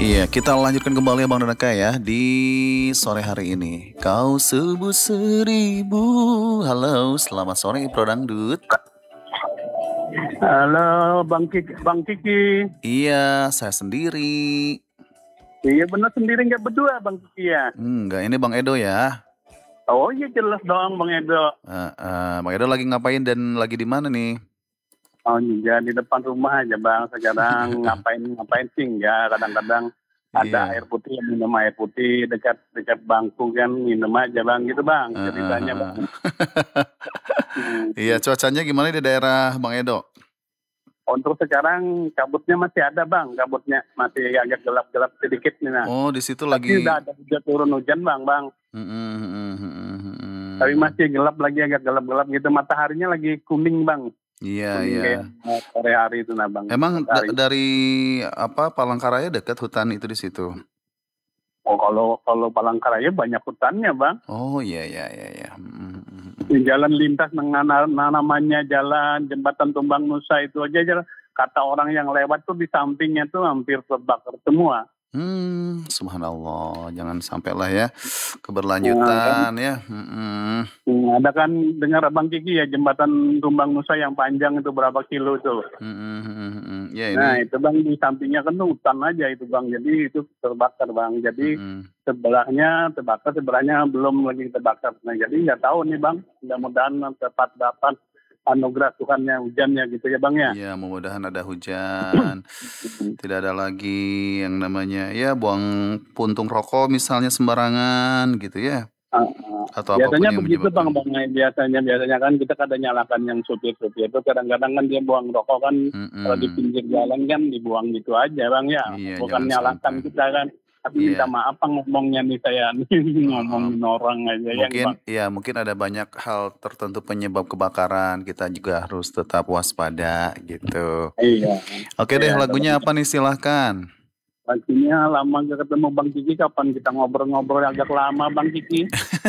Iya, kita lanjutkan kembali Bang Donaka ya di sore hari ini. Kau sebut seribu. Halo, selamat sore Bro Dangdut. Halo Bang Kiki. Iya, saya sendiri. Iya benar sendiri nggak berdua Bang Kiki ya? Enggak, ini Bang Edo ya. Oh iya jelas dong Bang Edo. Bang Edo lagi ngapain dan lagi di mana nih? Oh iya di depan rumah aja Bang. Sekarang ngapain sih enggak. Kadang-kadang ada Iya. air putih, minum air putih dekat bangku kan minum aja Bang gitu Bang. Ceritanya Bang. Iya, cuacanya gimana di daerah Bang Edo? Untuk sekarang kabutnya masih ada Bang. Kabutnya masih agak gelap-gelap sedikit nih nah. Oh, di situ Tapi lagi. udah ada turun hujan Bang. Tapi masih gelap lagi, agak gelap-gelap gitu. Mataharinya lagi kuning Bang. Iya, Kuning iya. kayak sore hari itu nah Bang. Emang dari Palangkaraya dekat hutan itu di situ? Oh kalau Palangkaraya banyak hutannya Bang. Oh iya, iya, iya, iya. Jalan lintas namanya jalan jembatan Tumbang Nusa itu aja kata orang yang lewat tuh di sampingnya tuh hampir terbakar semua. Subhanallah, jangan sampailah ya keberlanjutan ya. Ada kan dengar Bang Kiki ya jembatan Tumbang Nusa yang panjang itu berapa kilo tuh. Ya Nah ini. itu Bang di sampingnya kan tuh hutan aja itu Bang. Jadi itu terbakar Bang. Jadi sebelahnya terbakar, sebelahnya belum lagi terbakar. Nah jadi nggak tahu nih Bang. Mudah-mudahan tepat dapat anugerah Tuhannya hujannya gitu ya Bang ya. Iya, mudah-mudahan ada hujan. Tidak ada lagi yang namanya ya buang puntung rokok misalnya sembarangan gitu ya. Atau apapun Biasanya yang begitu menyebabkan. Bang. Biasanya kan kita kadang nyalakan yang supir-supir itu kadang-kadang kan dia buang rokok kan kalau di pinggir jalan kan dibuang gitu aja Bang ya. Iya, Bukan jangan nyalakan sampai. kita kan. Tapi minta maaf Bang ngomongnya nih saya ngomongin orang aja ya Bang. Mungkin ada banyak hal tertentu penyebab kebakaran. Kita juga harus tetap waspada gitu. Iya. Oke deh, lagunya apa nih silahkan. Pastinya lama gak ketemu Bang Kiki, kapan kita ngobrol-ngobrol agak lama Bang Kiki.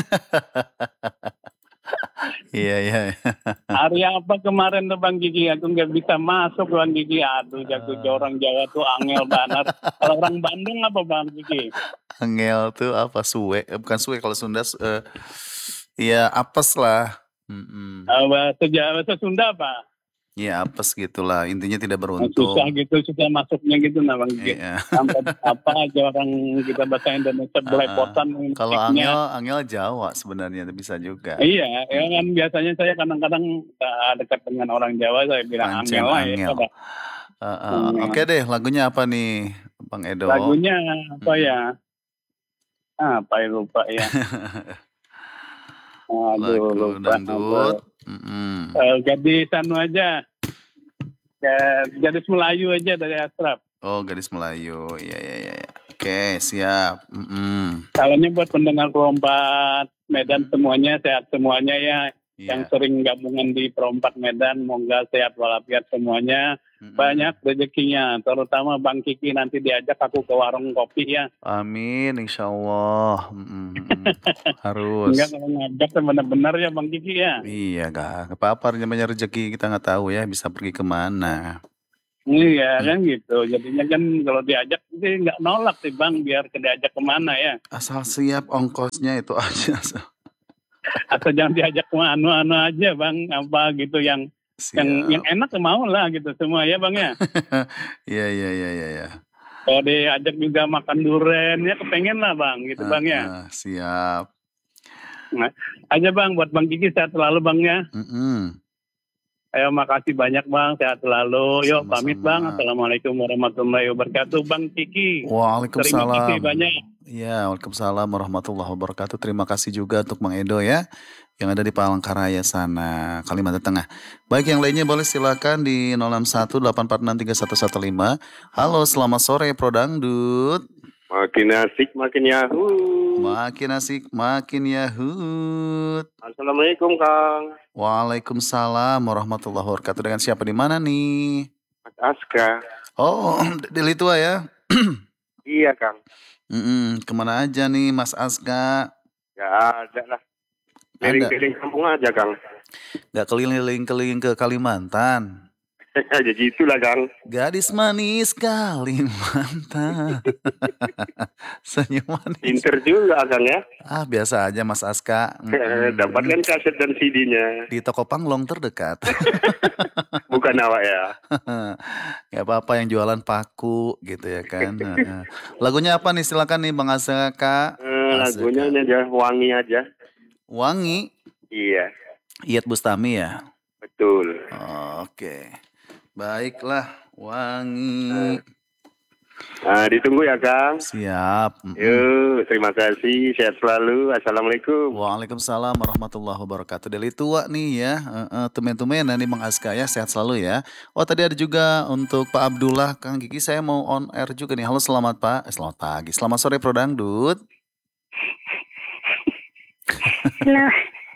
Iya, iya. Hari apa kemarin tuh Bang Kiki, aku nggak bisa masuk Bang Kiki. Aduh, jago orang Jawa tuh angel banget. Kalau orang Bandung apa Bang Kiki? Angel tuh apa suwe? Bukan suwe kalau Sunda. Ya apes lah. Bahasa Sunda apa? Ya apes gitulah. Intinya tidak beruntung. Susah masuknya gitu nah Bang Kiki. Iya. Sampai apa aja orang kita bahasa Indonesia belepotan. Kalau angel Jawa sebenarnya bisa juga. Iya, ya kan biasanya saya kadang-kadang dekat dengan orang Jawa saya bilang Pancen angel. Oke deh, lagunya apa nih Bang Edo? Lagunya apa ya? Apa ya lupa ya. Lagu dangdut. Gadis anu aja. Gadis Melayu aja dari Asraf. Oh, Gadis Melayu. Iya. Oke, siap. Salahnya buat pendengar Perompak Medan semuanya, sehat semuanya ya. Yang sering gabungan di Perompak Medan, moga sehat walafiat semuanya. Banyak rezekinya, terutama Bang Kiki nanti diajak aku ke warung kopi ya. Amin, insya Allah. Harus. Enggak kalau ngajak benar-benar ya Bang Kiki ya. Iya, gak apa-apa namanya rezeki kita nggak tahu ya bisa pergi kemana. Iya kan gitu, jadinya kan kalau diajak sih nggak nolak sih Bang, biar diajak kemana ya. Asal siap ongkosnya itu aja. Atau jangan diajak ke anu aja Bang, apa gitu yang enak mau lah gitu semua ya Bang ya. Iya. Kalau diajak juga makan durian ya kepengen lah Bang gitu Bang ya. Siap. Nah, aja Bang buat Bang Kiki sehat selalu Bang ya. Ayo makasih banyak Bang, sehat selalu. Yuk pamit Bang. Assalamualaikum warahmatullahi wabarakatuh Bang Kiki. Waalaikumsalam. Terima kasih banyak. Ya, waalaikumsalam warahmatullahi wabarakatuh. Terima kasih juga untuk Bang Edo ya, yang ada di Palangkaraya sana, Kalimantan Tengah. Baik, yang lainnya boleh silakan di 0618463115. Halo, selamat sore Pro Dangdut. Makin asik, makin yahut. Makin asik, makin yahut. Assalamualaikum Kang. Waalaikumsalam warahmatullahi wabarakatuh. Dengan siapa di mana nih? Mas Aska. Oh, di Litua ya? Iya Kang. Kemana aja nih Mas Aska? Gak ada lah. Keliling-keliling kampung aja Kang. Gak keliling-keliling ke Kalimantan? Ya gitulah Kang. Gadis manis Kalimantan. Senyum manis. Pinter juga Kang ya. Biasa aja Mas Aska. Dapatkan kaset dan CD-nya. Di toko Panglong terdekat. Bukan awak ya. Gak apa-apa yang jualan paku gitu ya kan. Lagunya apa nih, silakan nih Bang Aska. Lagunya ini aja, Wangi aja. Wangi? Iya. Iyeth Bustami ya? Betul. Oke. Baiklah, Wangi. Ditunggu ya Kang. Siap. Yuk, terima kasih. Sehat selalu. Assalamualaikum. Waalaikumsalam warahmatullahi wabarakatuh. Dari tua nih ya. Temen-temen nih Bang Aska ya. Sehat selalu ya. Oh tadi ada juga untuk Pak Abdullah. Kang Gigi saya mau on air juga nih. Halo selamat Pak. Selamat pagi. Selamat sore Pro Dangdut. Halo.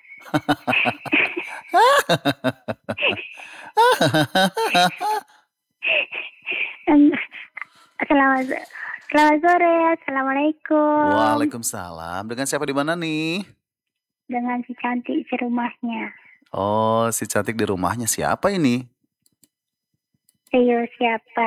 Selamat sore, assalamualaikum. Waalaikumsalam. Dengan siapa di mana nih? Dengan si cantik di rumahnya. Oh, si cantik di rumahnya siapa ini? Ayo siapa?